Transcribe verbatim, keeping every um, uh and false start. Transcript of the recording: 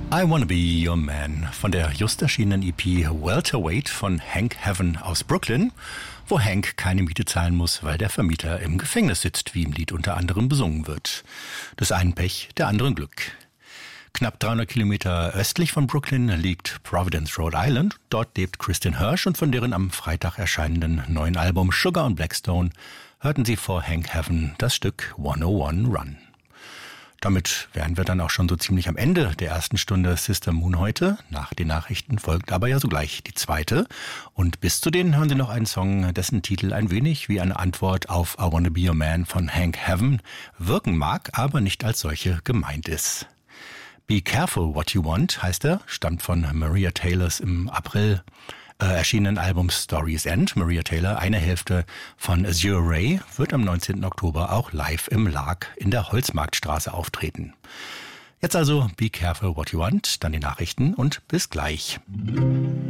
I Wanna Be Your Man von der just erschienenen E P Welterweight von Hank Heaven aus Brooklyn, wo Hank keine Miete zahlen muss, weil der Vermieter im Gefängnis sitzt, wie im Lied unter anderem besungen wird. Des einen Pech, der anderen Glück. Knapp dreihundert Kilometer östlich von Brooklyn liegt Providence, Rhode Island. Dort lebt Kristin Hersh und von deren am Freitag erscheinenden neuen Album Sugar und Blackstone hörten Sie vor Hank Heaven das Stück hundertundeins Run. Damit wären wir dann auch schon so ziemlich am Ende der ersten Stunde Sister Moon heute. Nach den Nachrichten folgt aber ja sogleich die zweite. Und bis zu denen hören Sie noch einen Song, dessen Titel ein wenig wie eine Antwort auf I Wanna Be Your Man von Hank Heaven wirken mag, aber nicht als solche gemeint ist. Be Careful What You Want heißt er, stammt von Maria Taylors im April äh, erschienenen Album Story's End. Maria Taylor, eine Hälfte von Azure Ray, wird am neunzehnten Oktober auch live im Lark in der Holzmarktstraße auftreten. Jetzt also Be Careful What You Want, dann die Nachrichten und bis gleich.